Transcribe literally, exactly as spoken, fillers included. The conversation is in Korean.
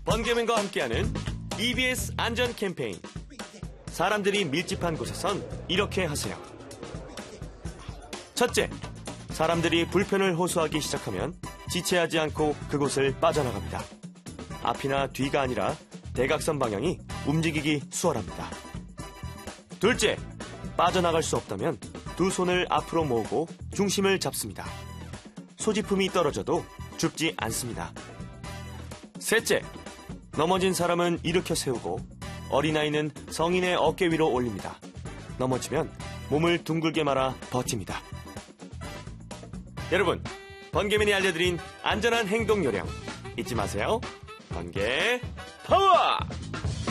번개맨과 함께하는 이비에스 안전 캠페인. 사람들이 밀집한 곳에선 이렇게 하세요. 첫째, 사람들이 불편을 호소하기 시작하면 지체하지 않고 그곳을 빠져나갑니다. 앞이나 뒤가 아니라 대각선 방향이 움직이기 수월합니다. 둘째, 빠져나갈 수 없다면 두 손을 앞으로 모으고 중심을 잡습니다. 소지품이 떨어져도 죽지 않습니다. 셋째, 넘어진 사람은 일으켜 세우고 어린아이는 성인의 어깨 위로 올립니다. 넘어지면 몸을 둥글게 말아 버팁니다. 여러분, 번개맨이 알려드린 안전한 행동 요령 잊지 마세요. 번개 파워!